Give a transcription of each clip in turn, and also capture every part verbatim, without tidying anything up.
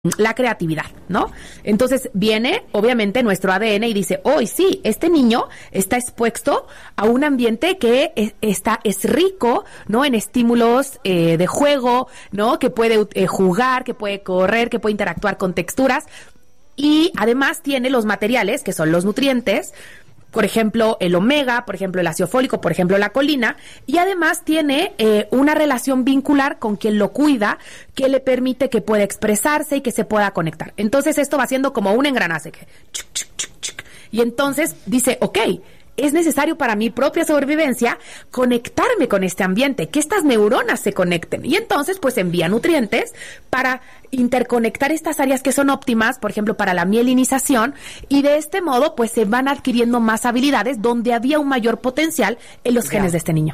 la creatividad, ¿no? Entonces viene, obviamente, nuestro A D N y dice, hoy oh, sí, este niño está expuesto a un ambiente que es, está, es rico, ¿no? En estímulos eh, de juego, ¿no? Que puede eh, jugar, que puede correr, que puede interactuar con texturas y además tiene los materiales, que son los nutrientes, por ejemplo, el omega, por ejemplo, el ácido fólico, por ejemplo, la colina, y además tiene eh, una relación vincular con quien lo cuida que le permite que pueda expresarse y que se pueda conectar. Entonces, esto va siendo como un engranaje. Que chuc, chuc, chuc, chuc, y entonces dice, ok, es necesario para mi propia sobrevivencia conectarme con este ambiente, que estas neuronas se conecten. Y entonces, pues, envía nutrientes para interconectar estas áreas que son óptimas, por ejemplo, para la mielinización, y de este modo, pues, se van adquiriendo más habilidades donde había un mayor potencial en los ya. genes de este niño.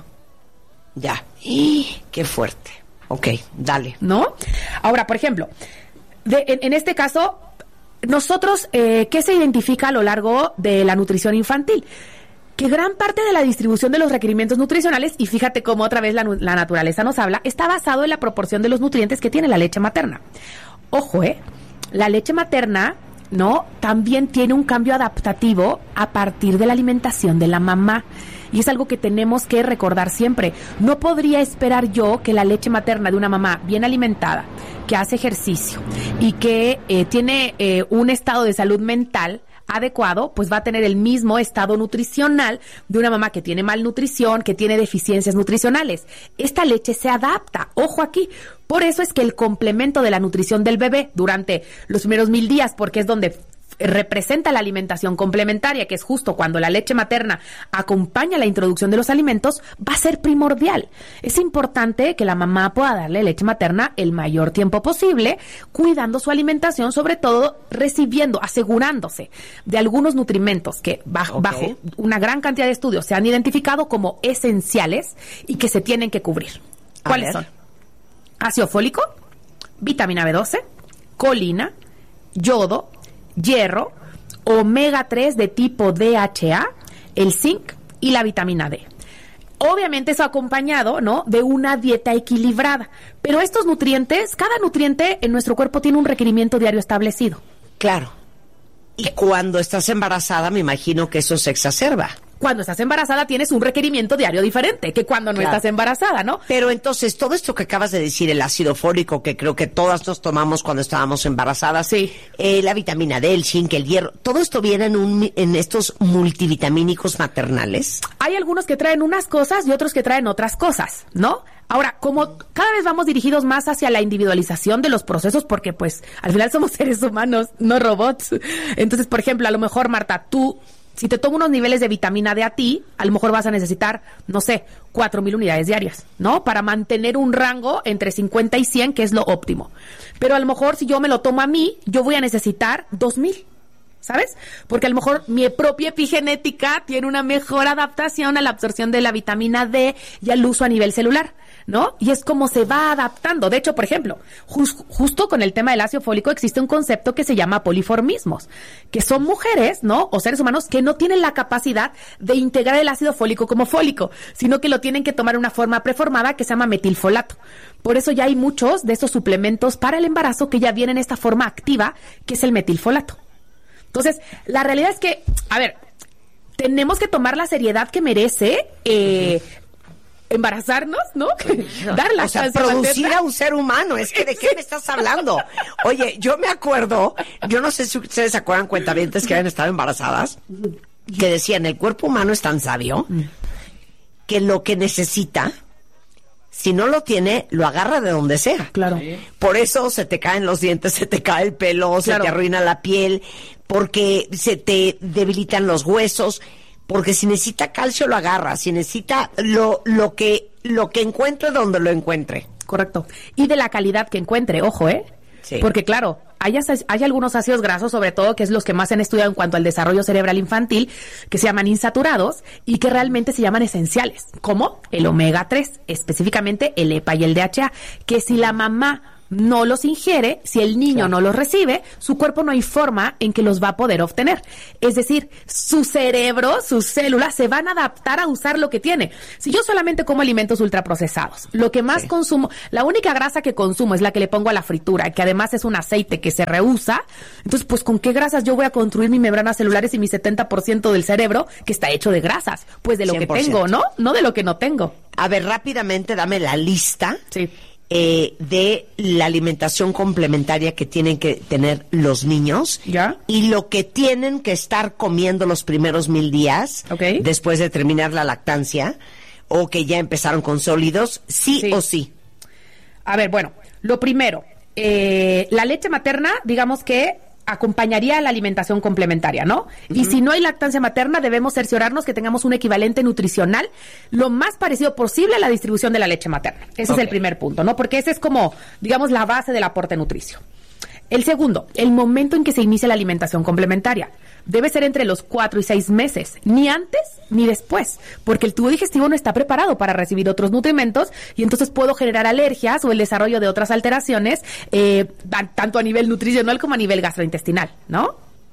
Ya. ¡Y qué fuerte! Ok, dale. ¿No? Ahora, por ejemplo, de, en, en este caso, nosotros, eh, ¿qué se identifica a lo largo de la nutrición infantil? Que gran parte de la distribución de los requerimientos nutricionales, y fíjate cómo otra vez la, la naturaleza nos habla, está basado en la proporción de los nutrientes que tiene la leche materna. Ojo, ¿eh? La leche materna, ¿no? También tiene un cambio adaptativo a partir de la alimentación de la mamá. Y es algo que tenemos que recordar siempre. No podría esperar yo que la leche materna de una mamá bien alimentada, que hace ejercicio y que eh, tiene eh, un estado de salud mental adecuado, pues va a tener el mismo estado nutricional de una mamá que tiene malnutrición, que tiene deficiencias nutricionales. Esta leche se adapta, ojo aquí. Por eso es que el complemento de la nutrición del bebé durante los primeros mil días, porque es donde representa la alimentación complementaria, que es justo cuando la leche materna acompaña la introducción de los alimentos, va a ser primordial. Es importante que la mamá pueda darle leche materna el mayor tiempo posible, cuidando su alimentación, sobre todo recibiendo, asegurándose de algunos nutrimentos que bajo, okay. bajo una gran cantidad de estudios se han identificado como esenciales y que se tienen que cubrir. A ¿Cuáles ver. son? Ácido fólico, vitamina B doce, colina, yodo, hierro, omega tres de tipo D H A, el zinc y la vitamina D. Obviamente eso acompañado, ¿no?, de una dieta equilibrada. Pero estos nutrientes, cada nutriente en nuestro cuerpo tiene un requerimiento diario establecido. Claro. Y cuando estás embarazada, me imagino que eso se exacerba. Cuando estás embarazada tienes un requerimiento diario diferente que cuando no claro. estás embarazada, ¿no? Pero entonces, todo esto que acabas de decir, el ácido fólico, que creo que todas nos tomamos cuando estábamos embarazadas, sí. eh, la vitamina D, el zinc, el hierro, ¿todo esto viene en, un, en estos multivitamínicos maternales? Hay algunos que traen unas cosas y otros que traen otras cosas, ¿no? Ahora, como cada vez vamos dirigidos más hacia la individualización de los procesos, porque pues al final somos seres humanos, no robots. Entonces, por ejemplo, a lo mejor, Marta, tú... Si te tomo unos niveles de vitamina D a ti, a lo mejor vas a necesitar, no sé, cuatro mil unidades diarias, ¿no? Para mantener un rango entre cincuenta y cien, que es lo óptimo. Pero a lo mejor si yo me lo tomo a mí, yo voy a necesitar dos mil, ¿sabes? Porque a lo mejor mi propia epigenética tiene una mejor adaptación a la absorción de la vitamina D y al uso a nivel celular, ¿no? Y es como se va adaptando. De hecho, por ejemplo, just, justo con el tema del ácido fólico existe un concepto que se llama poliformismos, que son mujeres, ¿no?, o seres humanos que no tienen la capacidad de integrar el ácido fólico como fólico, sino que lo tienen que tomar de una forma preformada que se llama metilfolato. Por eso ya hay muchos de estos suplementos para el embarazo que ya vienen en esta forma activa, que es el metilfolato. Entonces, la realidad es que, a ver, tenemos que tomar la seriedad que merece eh, embarazarnos, ¿no? Dar la o sea, producir materna. A un ser humano. Es que, ¿de qué me estás hablando? Oye, yo me acuerdo, yo no sé si ustedes se acuerdan, cuentavientes que habían estado embarazadas, que decían, el cuerpo humano es tan sabio que lo que necesita, si no lo tiene, lo agarra de donde sea. Claro. Por eso se te caen los dientes, se te cae el pelo, claro. se te arruina la piel, porque se te debilitan los huesos, porque si necesita calcio lo agarra, si necesita lo lo que lo que encuentre donde lo encuentre. Correcto. Y de la calidad que encuentre, ojo, ¿eh? Sí. Porque claro, hay, hay algunos ácidos grasos, sobre todo, que es los que más se han estudiado en cuanto al desarrollo cerebral infantil, que se llaman insaturados y que realmente se llaman esenciales, como el omega tres, específicamente el E P A y el D H A, que si la mamá no los ingiere, si el niño claro. no los recibe, su cuerpo no hay forma en que los va a poder obtener. Es decir, su cerebro, sus células se van a adaptar a usar lo que tiene. Si yo solamente como alimentos ultraprocesados, lo que más sí. consumo, la única grasa que consumo es la que le pongo a la fritura, que además es un aceite que se reusa, entonces pues ¿con qué grasas yo voy a construir mis membranas celulares y mi setenta por ciento del cerebro que está hecho de grasas? Pues de lo cien por ciento. Que tengo, ¿no? No de lo que no tengo. A ver, rápidamente dame la lista sí. eh, de la alimentación complementaria que tienen que tener los niños ¿Ya? y lo que tienen que estar comiendo los primeros mil días okay. después de terminar la lactancia o que ya empezaron con sólidos, sí, sí. o sí. A ver, bueno, lo primero, eh, la leche materna, digamos que acompañaría a la alimentación complementaria, ¿no? Uh-huh. Y si no hay lactancia materna, debemos cerciorarnos que tengamos un equivalente nutricional lo más parecido posible a la distribución de la leche materna. Ese okay. es el primer punto, ¿no? Porque ese es como, digamos, la base del aporte nutricio. El segundo, el momento en que se inicia la alimentación complementaria. Debe ser entre los cuatro y seis meses, ni antes ni después, porque el tubo digestivo no está preparado para recibir otros nutrimentos y entonces puedo generar alergias o el desarrollo de otras alteraciones, eh, tanto a nivel nutricional como a nivel gastrointestinal, ¿no?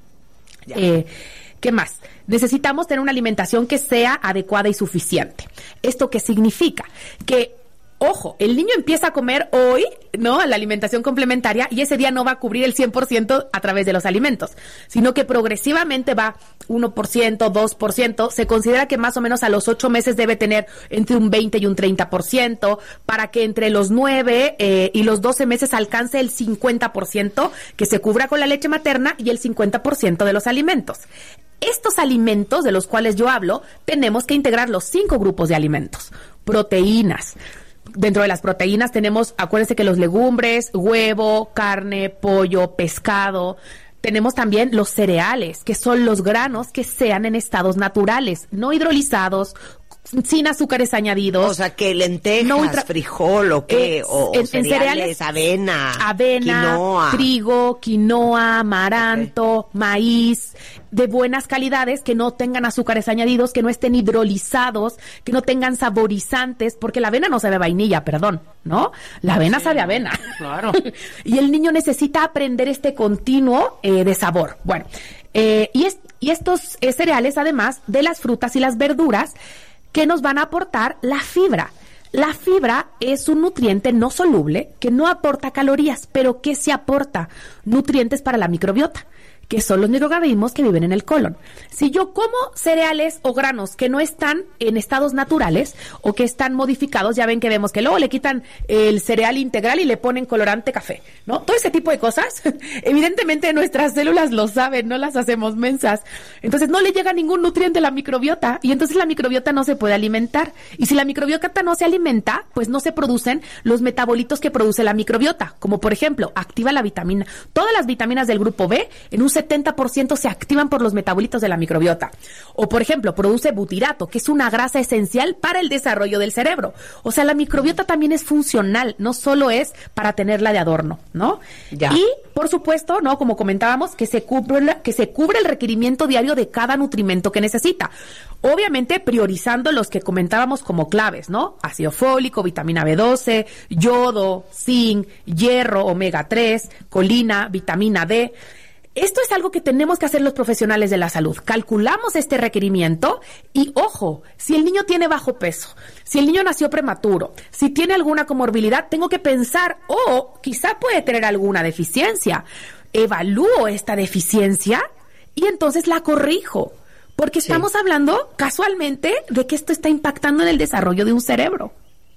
Eh, ¿Qué más? Necesitamos tener una alimentación que sea adecuada y suficiente. ¿Esto qué significa? Que ojo, el niño empieza a comer hoy, ¿no? La alimentación complementaria y ese día no va a cubrir el cien por ciento a través de los alimentos, sino que progresivamente va uno por ciento, dos por ciento. Se considera que más o menos a los ocho meses debe tener entre un veinte y un treinta por ciento para que entre los nueve eh, y los doce meses alcance el cincuenta por ciento que se cubra con la leche materna y el cincuenta por ciento de los alimentos. Estos alimentos de los cuales yo hablo, tenemos que integrar los cinco grupos de alimentos. Proteínas. Dentro de las proteínas tenemos, acuérdense que los legumbres, huevo, carne, pollo, pescado. Tenemos también los cereales, que son los granos que sean en estados naturales, no hidrolizados, sin azúcares añadidos. O sea, que lentejas, no ultra... frijol o qué, eh, o, en, o cereales, en cereales, avena, avena, quinoa. trigo, quinoa, amaranto, okay. maíz, de buenas calidades, que no tengan azúcares añadidos, que no estén hidrolizados, que no tengan saborizantes, porque la avena no sabe a vainilla, perdón, ¿no? La avena sí, sabe a avena. Claro. Y el niño necesita aprender este continuo eh, de sabor. Bueno, eh, y, es, y estos eh, cereales, además de las frutas y las verduras, que nos van a aportar la fibra. La fibra es un nutriente no soluble que no aporta calorías, pero que sí aporta nutrientes para la microbiota, que son los microorganismos que viven en el colon. Si yo como cereales o granos que no están en estados naturales o que están modificados, ya ven que vemos que luego le quitan el cereal integral y le ponen colorante café, ¿no? Todo ese tipo de cosas, evidentemente nuestras células lo saben, no las hacemos mensas. Entonces no le llega ningún nutriente a la microbiota y entonces la microbiota no se puede alimentar. Y si la microbiota no se alimenta, pues no se producen los metabolitos que produce la microbiota, como por ejemplo, activa la vitamina. Todas las vitaminas del grupo B en un setenta por ciento se activan por los metabolitos de la microbiota. O, por ejemplo, produce butirato, que es una grasa esencial para el desarrollo del cerebro. O sea, la microbiota también es funcional, no solo es para tenerla de adorno, ¿no? Ya. Y, por supuesto, ¿no? Como comentábamos, que se cubre, que se cubre el requerimiento diario de cada nutrimento que necesita. Obviamente, priorizando los que comentábamos como claves, ¿no? Ácido fólico, vitamina B doce, yodo, zinc, hierro, omega tres, colina, vitamina D. Esto es algo que tenemos que hacer los profesionales de la salud. Calculamos este requerimiento y, ojo, si el niño tiene bajo peso, si el niño nació prematuro, si tiene alguna comorbilidad, tengo que pensar, o oh, quizá puede tener alguna deficiencia. Evalúo esta deficiencia y entonces la corrijo. Porque sí. estamos hablando casualmente de que esto está impactando en el desarrollo de un cerebro.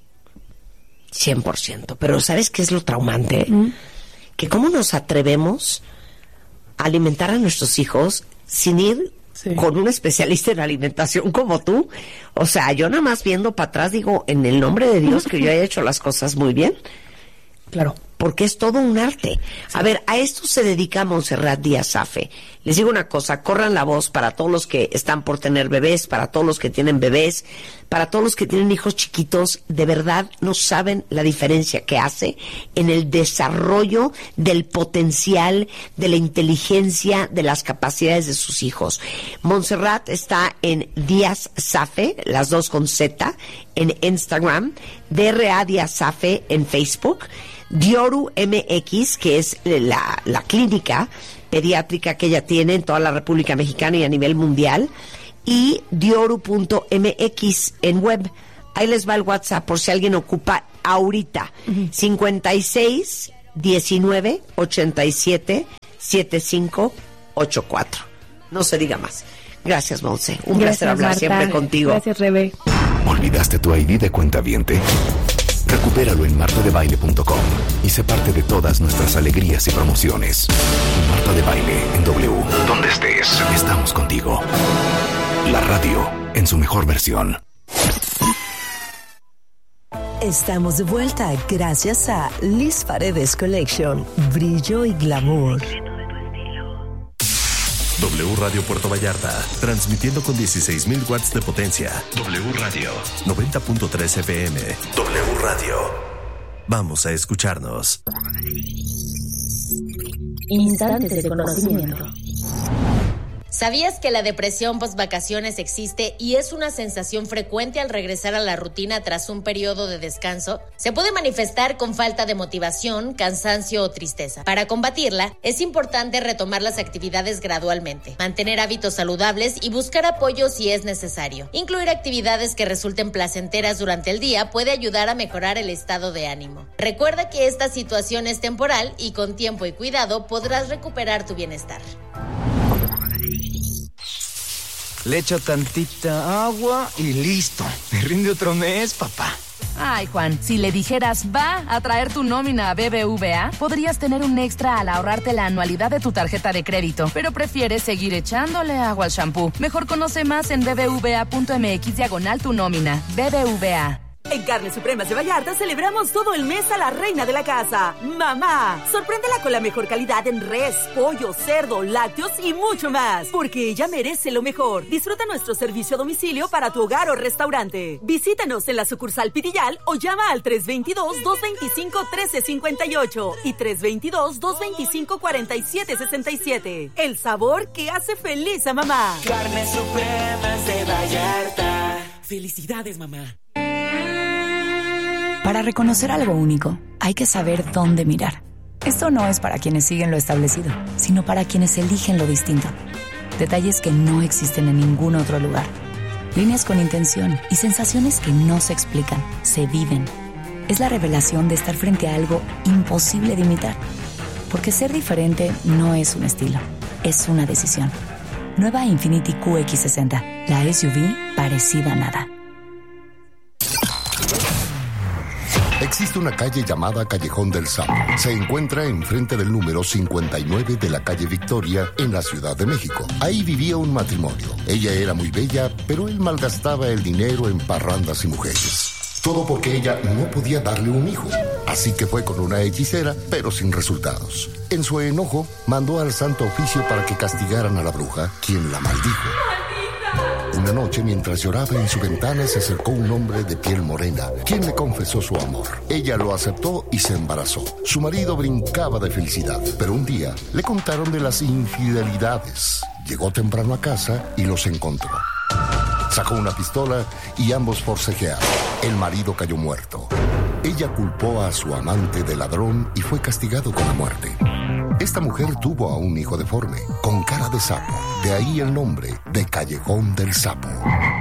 cien por ciento. Pero ¿sabes qué es lo traumante? Mm. Que cómo nos atrevemos alimentar a nuestros hijos sin ir sí. con un especialista en alimentación como tú. O sea, yo nada más viendo para atrás digo, en el nombre de Dios, que yo haya hecho las cosas muy bien. Claro. Porque es todo un arte. Sí. A ver, a esto se dedica Montserrat Díaz Zaffe. Les digo una cosa, corran la voz para todos los que están por tener bebés, para todos los que tienen bebés, para todos los que tienen hijos chiquitos. De verdad no saben la diferencia que hace en el desarrollo del potencial, de la inteligencia, de las capacidades de sus hijos. Montserrat está en Díaz Zaffe, las dos con Z, en Instagram, D R A Díaz Zaffe en Facebook. Dioru M X, que es la, la clínica pediátrica que ella tiene en toda la República Mexicana y a nivel mundial, y dioru punto m x en web. Ahí les va el WhatsApp por si alguien ocupa ahorita. Uh-huh. cincuenta y seis, diecinueve, ochenta y siete, setenta y cinco, ochenta y cuatro. No se diga más. Gracias, Monse. Un Gracias, placer hablar Marta. Siempre contigo. Gracias, Rebe. ¿Olvidaste tu I D de cuentaviente? Recupéralo en marta de baile punto com y sé parte de todas nuestras alegrías y promociones. Marta de Baile en W. Donde estés, estamos contigo. La radio en su mejor versión. Estamos de vuelta gracias a Liz Paredes Collection. Brillo y glamour. W Radio Puerto Vallarta, transmitiendo con dieciséis mil watts de potencia. W Radio, noventa punto tres F M. W Radio. Vamos a escucharnos. Instantes de conocimiento. ¿Sabías que la depresión post-vacaciones existe y es una sensación frecuente al regresar a la rutina tras un periodo de descanso? Se puede manifestar con falta de motivación, cansancio o tristeza. Para combatirla, es importante retomar las actividades gradualmente, mantener hábitos saludables y buscar apoyo si es necesario. Incluir actividades que resulten placenteras durante el día puede ayudar a mejorar el estado de ánimo. Recuerda que esta situación es temporal y con tiempo y cuidado podrás recuperar tu bienestar. Le echo tantita agua y listo. Me rinde otro mes, papá. Ay, Juan, si le dijeras va a traer tu nómina a B B V A, podrías tener un extra al ahorrarte la anualidad de tu tarjeta de crédito, pero prefieres seguir echándole agua al shampoo. Mejor conoce más en bbva punto m x diagonal tu nómina. B B V A. En Carnes Supremas de Vallarta celebramos todo el mes a la reina de la casa, mamá. Sorpréndela con la mejor calidad en res, pollo, cerdo, lácteos y mucho más, porque ella merece lo mejor. Disfruta nuestro servicio a domicilio para tu hogar o restaurante. Visítanos en la sucursal Pitillal o llama al tres veintidós, dos veinticinco, trece cincuenta y ocho y tres veintidós, dos veinticinco, cuarenta y siete sesenta y siete. El sabor que hace feliz a mamá. Carnes Supremas de Vallarta. Felicidades, mamá. Para reconocer algo único, hay que saber dónde mirar. Esto no es para quienes siguen lo establecido, sino para quienes eligen lo distinto. Detalles que no existen en ningún otro lugar. Líneas con intención y sensaciones que no se explican, se viven. Es la revelación de estar frente a algo imposible de imitar. Porque ser diferente no es un estilo, es una decisión. Nueva Infiniti Q X sesenta, la S U V parecida a nada. Existe una calle llamada Callejón del Sapo. Se encuentra enfrente del número cincuenta y nueve de la calle Victoria, en la Ciudad de México. Ahí vivía un matrimonio. Ella era muy bella, pero él malgastaba el dinero en parrandas y mujeres. Todo porque ella no podía darle un hijo. Así que fue con una hechicera, pero sin resultados. En su enojo, mandó al Santo Oficio para que castigaran a la bruja, quien la maldijo. Una noche, mientras lloraba en su ventana, se acercó un hombre de piel morena, quien le confesó su amor. Ella lo aceptó y se embarazó. Su marido brincaba de felicidad, pero un día le contaron de las infidelidades. Llegó temprano a casa y los encontró. Sacó una pistola y ambos forcejearon. El marido cayó muerto. Ella culpó a su amante de ladrón y fue castigado con la muerte. Esta mujer tuvo a un hijo deforme, con cara de sapo. De ahí el nombre de Callejón del Sapo.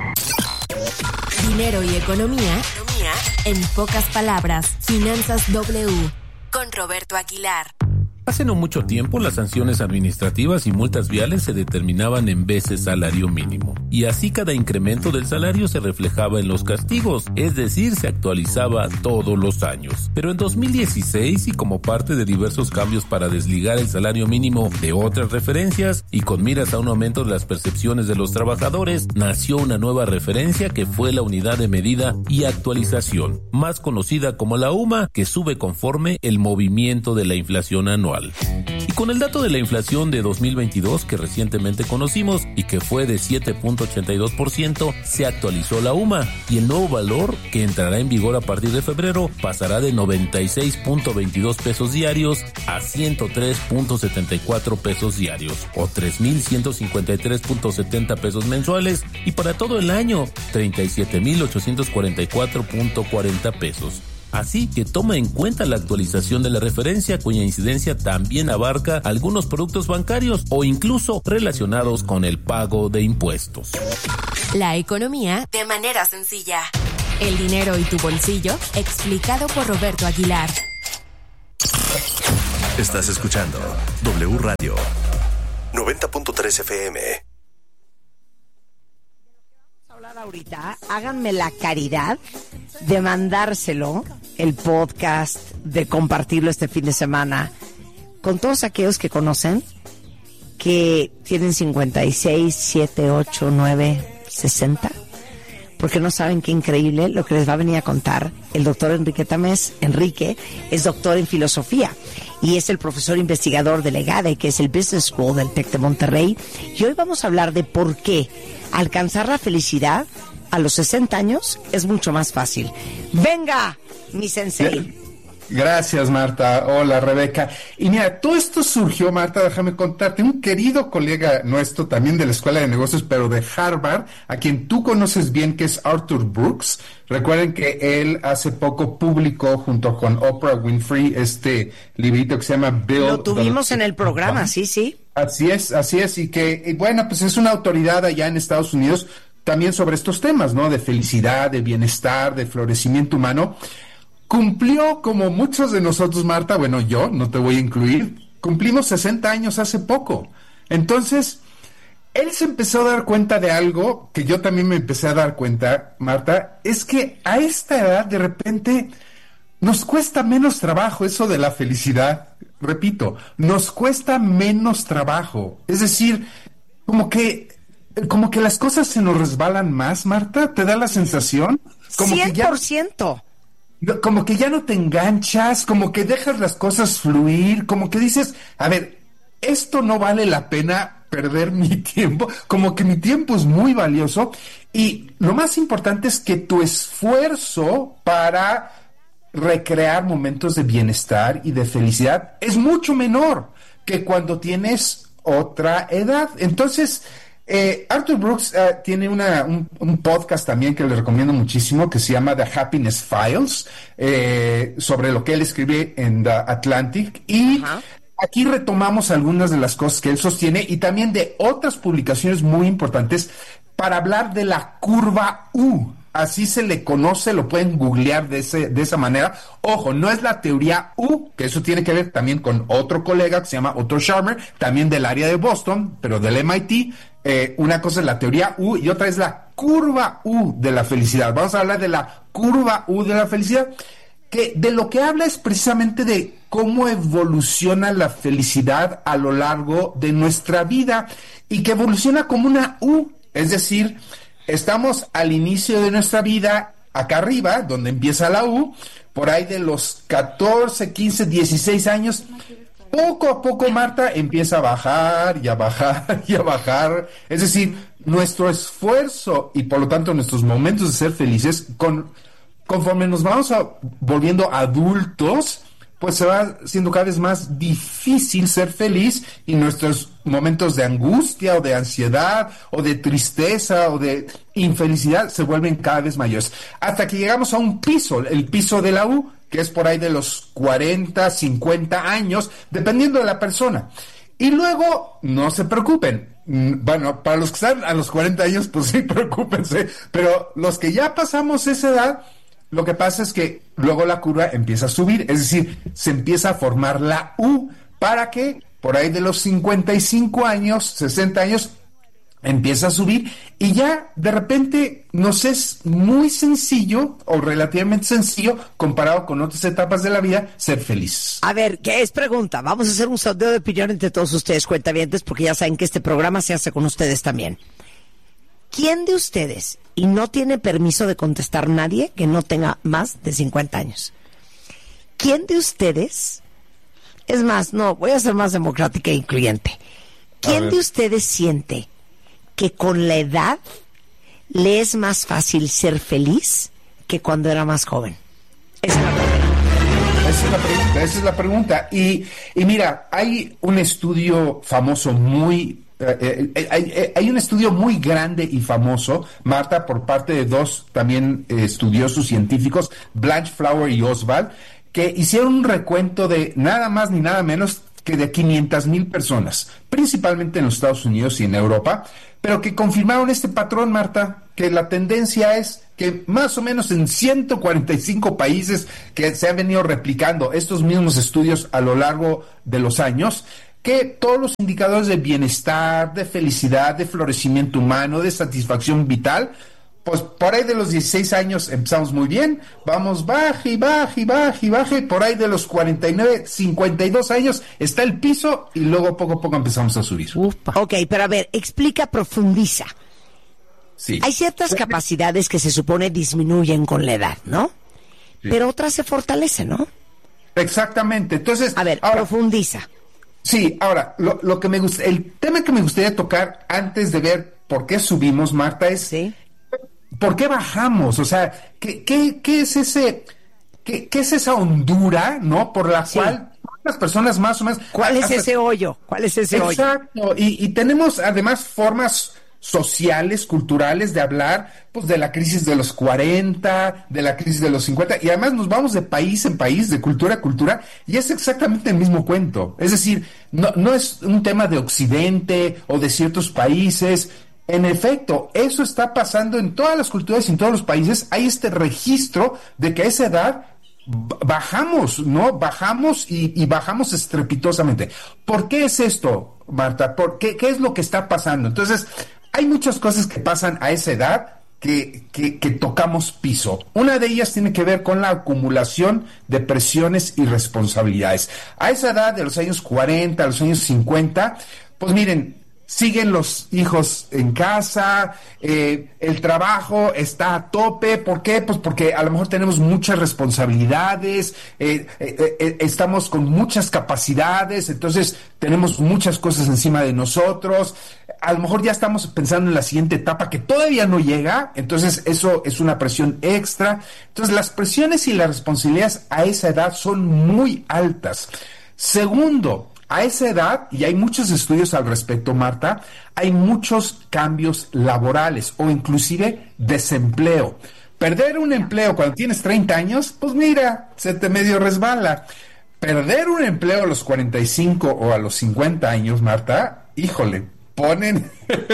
Dinero y economía, economía en pocas palabras. Finanzas W con Roberto Aguilar. Hace no mucho tiempo, las sanciones administrativas y multas viales se determinaban en veces salario mínimo. Y así cada incremento del salario se reflejaba en los castigos, es decir, se actualizaba todos los años. Pero en dos mil dieciséis, y como parte de diversos cambios para desligar el salario mínimo de otras referencias, y con miras a un aumento de las percepciones de los trabajadores, nació una nueva referencia que fue la unidad de medida y actualización, más conocida como la U M A, que sube conforme el movimiento de la inflación anual. Y con el dato de la inflación de dos mil veintidós que recientemente conocimos y que fue de siete punto ochenta y dos por ciento, se actualizó la U M A y el nuevo valor, que entrará en vigor a partir de febrero, pasará de noventa y seis punto veintidós pesos diarios a ciento tres punto setenta y cuatro pesos diarios o tres mil ciento cincuenta y tres punto setenta pesos mensuales, y para todo el año treinta y siete mil ochocientos cuarenta y cuatro punto cuarenta pesos. Así que toma en cuenta la actualización de la referencia, cuya incidencia también abarca algunos productos bancarios o incluso relacionados con el pago de impuestos. La economía de manera sencilla. El dinero y tu bolsillo, explicado por Roberto Aguilar. Estás escuchando W Radio noventa punto tres F M. Vamos a hablar ahorita. Háganme la caridad de mandárselo, el podcast, de compartirlo este fin de semana con todos aquellos que conocen que tienen cincuenta y seis, siete, ocho, nueve, sesenta, porque no saben qué increíble lo que les va a venir a contar el doctor Enrique Tamés. Enrique es doctor en filosofía y es el profesor investigador del EGADE, que es el Business School del TEC de Monterrey. Y hoy vamos a hablar de por qué alcanzar la felicidad a los sesenta años es mucho más fácil. ¡Venga, mi sensei! Gracias, Marta. Hola, Rebeca. Y mira, todo esto surgió, Marta, déjame contarte, un querido colega nuestro, también de la Escuela de Negocios, pero de Harvard, a quien tú conoces bien, que es Arthur Brooks. Recuerden que él hace poco publicó, junto con Oprah Winfrey, este librito que se llama Build. Lo tuvimos en el programa, sí, sí. Así es, así es. Y que, y bueno, pues es una autoridad allá en Estados Unidos también sobre estos temas, ¿no? De felicidad, de bienestar, de florecimiento humano. Cumplió, como muchos de nosotros, Marta, bueno, yo no te voy a incluir, cumplimos sesenta años hace poco. Entonces, él se empezó a dar cuenta de algo que yo también me empecé a dar cuenta, Marta, es que a esta edad, de repente, nos cuesta menos trabajo eso de la felicidad. Repito, nos cuesta menos trabajo. Es decir, como que, como que las cosas se nos resbalan más, Marta, ¿te da la sensación? Como cien por ciento. Que ya... Como que ya no te enganchas, como que dejas las cosas fluir, como que dices, a ver, esto no vale la pena perder mi tiempo, como que mi tiempo es muy valioso, y lo más importante es que tu esfuerzo para recrear momentos de bienestar y de felicidad es mucho menor que cuando tienes otra edad. Entonces, Eh, Arthur Brooks uh, tiene una, un, un podcast también que le recomiendo muchísimo, que se llama The Happiness Files, eh, sobre lo que él escribe en The Atlantic, y uh-huh. Aquí retomamos algunas de las cosas que él sostiene y también de otras publicaciones muy importantes para hablar de la curva U. Así se le conoce, lo pueden googlear de, ese, de esa manera. Ojo, no es la teoría U, que eso tiene que ver también con otro colega que se llama Otto Scharmer, también del área de Boston, pero del M I T. Eh, una cosa es la teoría U y otra es la curva U de la felicidad. Vamos a hablar de la curva U de la felicidad, que de lo que habla es precisamente de cómo evoluciona la felicidad a lo largo de nuestra vida y que evoluciona como una U, es decir, estamos al inicio de nuestra vida, acá arriba, donde empieza la U, por ahí de los catorce, quince, dieciséis años, poco a poco, Marta, empieza a bajar y a bajar y a bajar. Es decir, nuestro esfuerzo y por lo tanto nuestros momentos de ser felices, con, conforme nos vamos a, volviendo adultos, pues se va siendo cada vez más difícil ser feliz y nuestros momentos de angustia o de ansiedad o de tristeza o de infelicidad se vuelven cada vez mayores. Hasta que llegamos a un piso, el piso de la U, que es por ahí de los cuarenta, cincuenta años, dependiendo de la persona. Y luego, no se preocupen, bueno, para los que están a los cuarenta años, pues sí, preocúpense, pero los que ya pasamos esa edad, lo que pasa es que luego la curva empieza a subir, es decir, se empieza a formar la U para que por ahí de los cincuenta y cinco años, sesenta años, empieza a subir y ya de repente nos es muy sencillo o relativamente sencillo comparado con otras etapas de la vida ser feliz. A ver, ¿qué es pregunta? Vamos a hacer un sondeo de opinión entre todos ustedes, cuentavientes, porque ya saben que este programa se hace con ustedes también. ¿Quién de ustedes, y no tiene permiso de contestar nadie que no tenga más de cincuenta años, quién de ustedes, es más, no, voy a ser más democrática e incluyente, quién de ustedes siente que con la edad le es más fácil ser feliz que cuando era más joven? Esa es la pregunta. Esa es la pregunta, esa es la pregunta. Y, y mira, hay un estudio famoso muy eh, eh, hay, eh, hay un estudio muy grande y famoso, Marta, por parte de dos también eh, estudiosos científicos, Blanche Flower y Oswald, que hicieron un recuento de nada más ni nada menos que de quinientas mil personas, principalmente en los Estados Unidos y en Europa, pero que confirmaron este patrón, Marta, que la tendencia es que más o menos en ciento cuarenta y cinco países que se han venido replicando estos mismos estudios a lo largo de los años, que todos los indicadores de bienestar, de felicidad, de florecimiento humano, de satisfacción vital, pues por ahí de los dieciséis años empezamos muy bien, vamos baje y baje y baje y baje, por ahí de los cuarenta y nueve, cincuenta y dos años está el piso y luego poco a poco empezamos a subir. Upa. Ok, pero a ver, explica, profundiza. Sí. Hay ciertas capacidades que se supone disminuyen con la edad, ¿no? Sí. Pero otras se fortalecen, ¿no? Exactamente, entonces... A ver, ahora, profundiza. Sí, ahora, lo, lo que me gusta, el tema que me gustaría tocar antes de ver por qué subimos, Marta, es... ¿Sí? ¿Por qué bajamos? O sea, ¿qué, qué, qué es ese, qué, qué es esa hondura, ¿no? Por la sí. cual las personas más o menos... ¿Cuál es ese hoyo? ¿Cuál es ese exacto. hoyo? Exacto, y, y tenemos además formas sociales, culturales de hablar, pues de la crisis de los cuarenta, de la crisis de los cincuenta, y además nos vamos de país en país, de cultura a cultura, y es exactamente el mismo cuento. Es decir, no, no es un tema de Occidente o de ciertos países. En efecto, eso está pasando en todas las culturas y en todos los países. Hay este registro de que a esa edad bajamos, ¿no? Bajamos y, y bajamos estrepitosamente. ¿Por qué es esto, Marta? ¿Por qué, qué es lo que está pasando? Entonces, hay muchas cosas que pasan a esa edad que, que, que tocamos piso. Una de ellas tiene que ver con la acumulación de presiones y responsabilidades. A esa edad de los años cuarenta, a los años cincuenta, pues miren, siguen los hijos en casa, eh, el trabajo está a tope. ¿Por qué? Pues porque a lo mejor tenemos muchas responsabilidades, eh, eh, eh, estamos con muchas capacidades, entonces tenemos muchas cosas encima de nosotros. A lo mejor ya estamos pensando en la siguiente etapa que todavía no llega, entonces eso es una presión extra. Entonces las presiones y las responsabilidades a esa edad son muy altas. Segundo, a esa edad, y hay muchos estudios al respecto, Marta, hay muchos cambios laborales o inclusive desempleo. Perder un empleo cuando tienes treinta años, pues mira, se te medio resbala. Perder un empleo a los cuarenta y cinco o a los cincuenta años, Marta, híjole, ponen,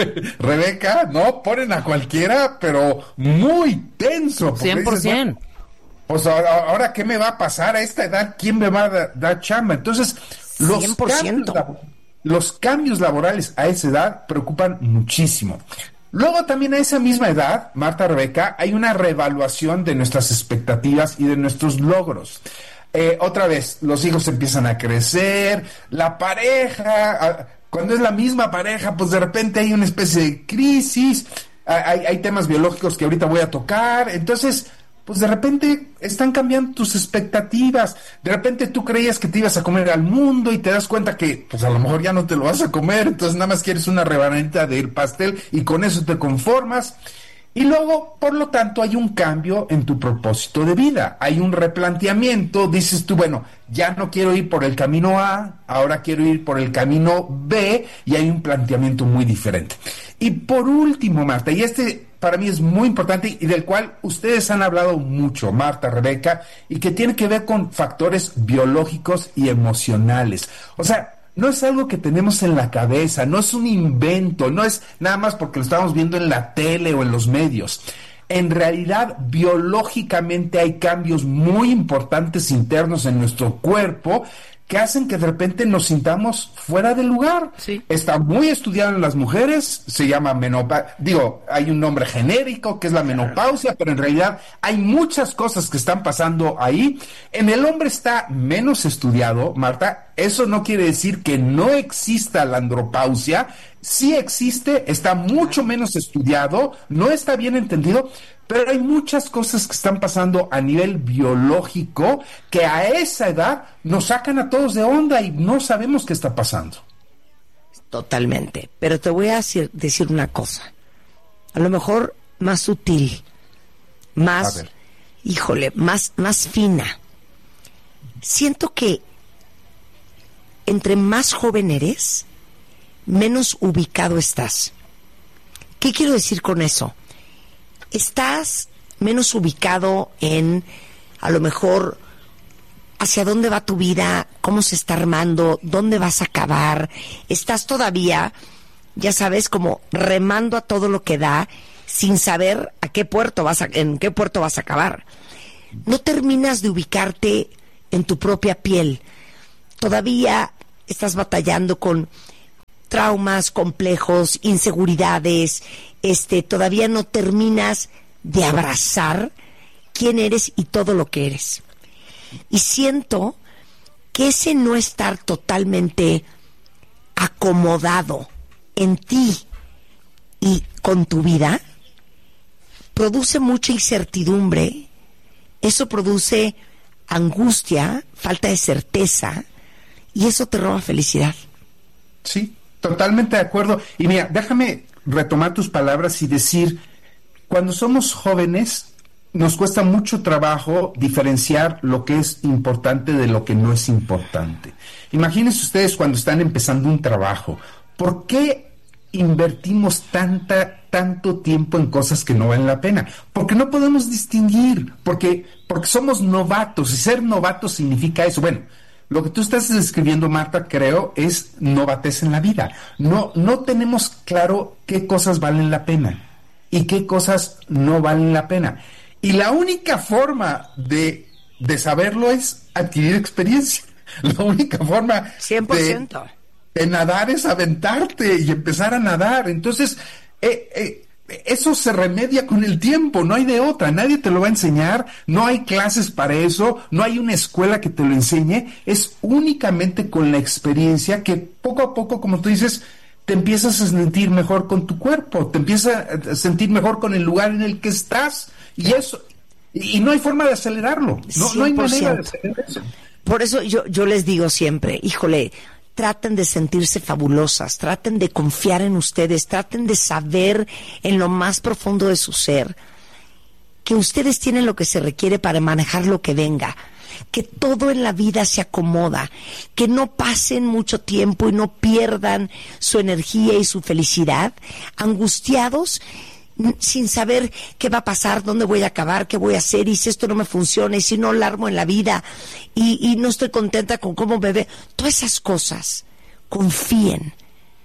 Rebeca, ¿no? Ponen a cualquiera, pero muy tenso. cien por ciento. Dices, bueno, pues ahora, ahora, ¿qué me va a pasar a esta edad? ¿Quién me va a dar, dar chamba? Entonces... Los cien por ciento. Cambios, los cambios laborales a esa edad preocupan muchísimo. Luego también a esa misma edad, Marta, Rebeca, hay una reevaluación de nuestras expectativas y de nuestros logros. Eh, otra vez, los hijos empiezan a crecer, la pareja, cuando es la misma pareja, pues de repente hay una especie de crisis, hay, hay temas biológicos que ahorita voy a tocar, entonces... pues de repente están cambiando tus expectativas. De repente tú creías que te ibas a comer al mundo y te das cuenta que pues a lo mejor ya no te lo vas a comer, entonces nada más quieres una rebanadita del pastel y con eso te conformas. Y luego, por lo tanto, hay un cambio en tu propósito de vida, hay un replanteamiento, dices tú, bueno, ya no quiero ir por el camino A, ahora quiero ir por el camino B, y hay un planteamiento muy diferente. Y por último, Marta, y este para mí es muy importante y del cual ustedes han hablado mucho, Marta, Rebeca, y que tiene que ver con factores biológicos y emocionales. O sea, no es algo que tenemos en la cabeza, no es un invento, no es nada más porque lo estamos viendo en la tele o en los medios. En realidad, biológicamente hay cambios muy importantes internos en nuestro cuerpo que hacen que de repente nos sintamos fuera de lugar. Sí. Está muy estudiado en las mujeres, se llama menopausia, digo, hay un nombre genérico que es la menopausia, pero en realidad hay muchas cosas que están pasando ahí. En el hombre está menos estudiado, Marta, eso no quiere decir que no exista la andropausia, sí existe, está mucho menos estudiado, no está bien entendido, pero hay muchas cosas que están pasando a nivel biológico que a esa edad nos sacan a todos de onda y no sabemos qué está pasando. Totalmente. Pero te voy a decir, decir una cosa. A lo mejor más sutil, más, híjole, más, más fina. Siento que entre más joven eres, menos ubicado estás. ¿Qué quiero decir con eso? Estás menos ubicado en, a lo mejor, hacia dónde va tu vida, cómo se está armando, dónde vas a acabar. Estás todavía, ya sabes, como remando a todo lo que da, sin saber a qué puerto vas a, en qué puerto vas a acabar. No terminas de ubicarte en tu propia piel. Todavía estás batallando con traumas complejos, inseguridades, este, todavía no terminas de abrazar quién eres y todo lo que eres. Y siento que ese no estar totalmente acomodado en ti y con tu vida produce mucha incertidumbre, eso produce angustia, falta de certeza, y eso te roba felicidad. Sí, totalmente de acuerdo. Y mira, déjame retomar tus palabras y decir, cuando somos jóvenes nos cuesta mucho trabajo diferenciar lo que es importante de lo que no es importante. Imagínense ustedes cuando están empezando un trabajo, ¿por qué invertimos tanta, tanto tiempo en cosas que no valen la pena? Porque no podemos distinguir, porque, porque somos novatos, y ser novato significa eso. Bueno, lo que tú estás describiendo, Marta, creo, es novatez en la vida. No, no tenemos claro qué cosas valen la pena y qué cosas no valen la pena. Y la única forma de, de saberlo es adquirir experiencia. La única forma cien por ciento. De, de nadar es aventarte y empezar a nadar. Entonces, eh, eh, eso se remedia con el tiempo, no hay de otra. Nadie te lo va a enseñar, no hay clases para eso, no hay una escuela que te lo enseñe. Es únicamente con la experiencia que poco a poco, como tú dices, te empiezas a sentir mejor con tu cuerpo, te empiezas a sentir mejor con el lugar en el que estás. Y eso, y no hay forma de acelerarlo, no, no hay manera de acelerar eso. Por eso yo, yo les digo siempre, híjole, traten de sentirse fabulosas, traten de confiar en ustedes, traten de saber en lo más profundo de su ser que ustedes tienen lo que se requiere para manejar lo que venga, que todo en la vida se acomoda, que no pasen mucho tiempo y no pierdan su energía y su felicidad angustiados, sin saber qué va a pasar, dónde voy a acabar, qué voy a hacer, y si esto no me funciona, y si no la armo en la vida, y, y no estoy contenta con cómo me ve. Todas esas cosas, confíen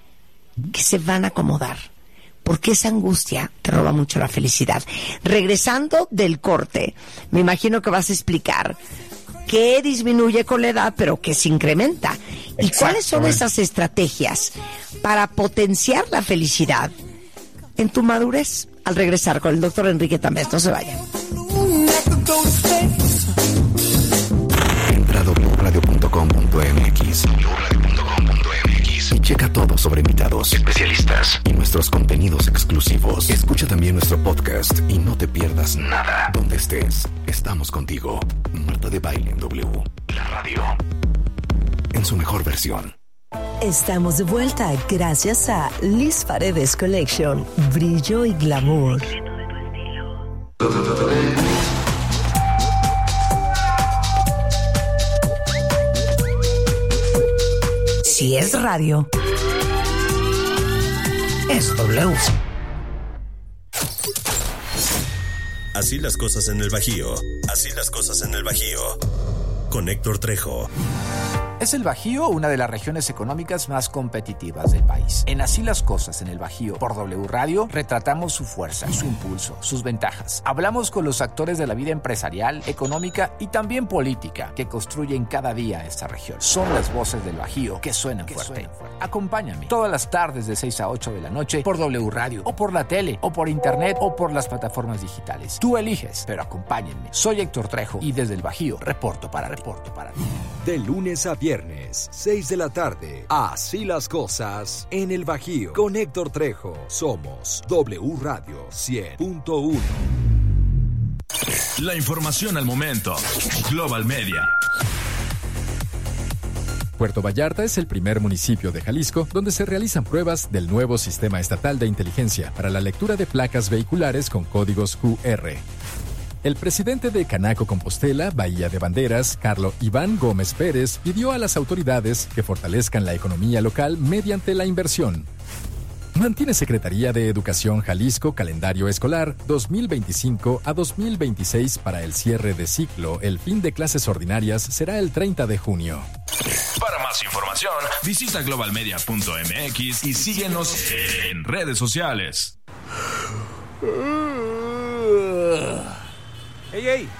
que se van a acomodar, porque esa angustia te roba mucho la felicidad. Regresando del corte, me imagino que vas a explicar qué disminuye con la edad, pero que se incrementa. ¿Y cuáles son esas estrategias para potenciar la felicidad en tu madurez? Al regresar con el doctor Enrique Tamés, no se vayan. Entra a doble u radio punto com punto m x doble u radio punto com punto m x y checa todo sobre invitados, especialistas y nuestros contenidos exclusivos. Escucha también nuestro podcast y no te pierdas nada. Donde estés, estamos contigo. Marta de Baile en W, la radio en su mejor versión. Estamos de vuelta gracias a Liz Paredes Collection, brillo y glamour. Si es radio, es W. Así las cosas en el Bajío. Así las cosas en el Bajío. Con Héctor Trejo. Es el Bajío una de las regiones económicas más competitivas del país. En Así las cosas en el Bajío, por W Radio, retratamos su fuerza, su impulso, sus ventajas. Hablamos con los actores de la vida empresarial, económica y también política que construyen cada día esta región. Son las voces del Bajío que suenan que fuerte. Suenan fuerte. Acompáñame todas las tardes de seis a ocho de la noche por W Radio, o por la tele, o por internet, o por las plataformas digitales. Tú eliges, pero acompáñenme. Soy Héctor Trejo y desde el Bajío reporto para reporto para ti. De lunes a viernes, seis de la tarde. Así las cosas en el Bajío. Con Héctor Trejo. Somos W Radio cien punto uno. La información al momento. Global Media. Puerto Vallarta es el primer municipio de Jalisco donde se realizan pruebas del nuevo sistema estatal de inteligencia para la lectura de placas vehiculares con códigos Q R. El presidente de Canaco Compostela, Bahía de Banderas, Carlo Iván Gómez Pérez, pidió a las autoridades que fortalezcan la economía local mediante la inversión. Mantiene Secretaría de Educación Jalisco calendario escolar dos mil veinticinco a dos mil veintiséis para el cierre de ciclo. El fin de clases ordinarias será el treinta de junio. Para más información, visita global media punto m x y síguenos en redes sociales. ¡Ey, ey!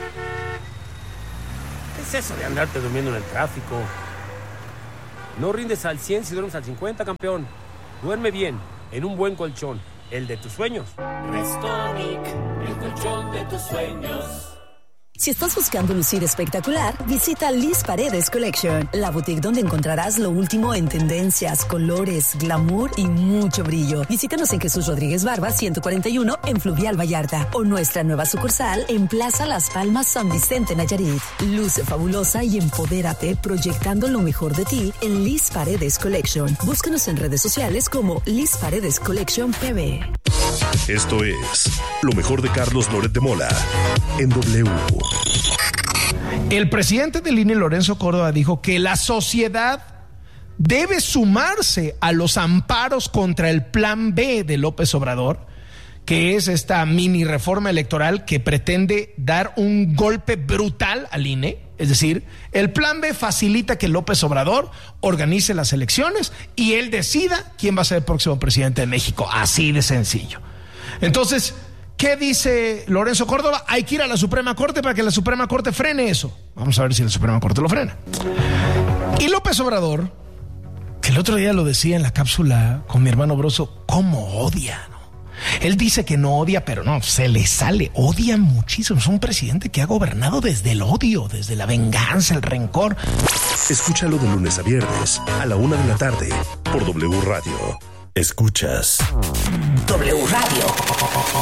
¿Qué es eso de andarte durmiendo en el tráfico? No rindes al cien si duermes al cincuenta, campeón. Duerme bien, en un buen colchón, el de tus sueños. Restonic, el colchón de tus sueños. Si estás buscando lucir espectacular, visita Liz Paredes Collection, la boutique donde encontrarás lo último en tendencias, colores, glamour y mucho brillo. Visítanos en Jesús Rodríguez Barba ciento cuarenta y uno en Fluvial Vallarta o nuestra nueva sucursal en Plaza Las Palmas San Vicente Nayarit. Luce fabulosa y empodérate proyectando lo mejor de ti en Liz Paredes Collection. Búscanos en redes sociales como Liz Paredes Collection P B. Esto es lo mejor de Carlos Loret de Mola en W. El presidente del I N E, Lorenzo Córdoba, dijo que la sociedad debe sumarse a los amparos contra el plan B de López Obrador, que es esta mini reforma electoral que pretende dar un golpe brutal al I N E. Es decir, el plan B facilita que López Obrador organice las elecciones y él decida quién va a ser el próximo presidente de México. Así de sencillo. Entonces, ¿qué dice Lorenzo Córdoba? Hay que ir a la Suprema Corte para que la Suprema Corte frene eso. Vamos a ver si la Suprema Corte lo frena. Y López Obrador, que el otro día lo decía en la cápsula con mi hermano Broso, ¿cómo odia, no? Él dice que no odia, pero no, se le sale, odia muchísimo. Es un presidente que ha gobernado desde el odio, desde la venganza, el rencor. Escúchalo de lunes a viernes a la una de la tarde por W Radio. Escuchas W Radio.